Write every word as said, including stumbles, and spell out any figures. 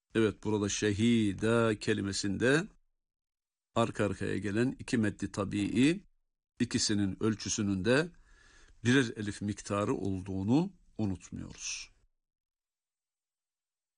Evet, burada şehide kelimesinde arka arkaya gelen iki meddi tabii, ikisinin ölçüsünün de birer elif miktarı olduğunu unutmuyoruz.